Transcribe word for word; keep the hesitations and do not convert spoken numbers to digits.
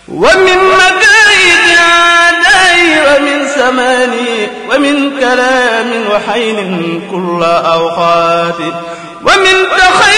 ومن مكايد عدائي ومن سماني ومن كلام وحين كل أوقات ومن تخيل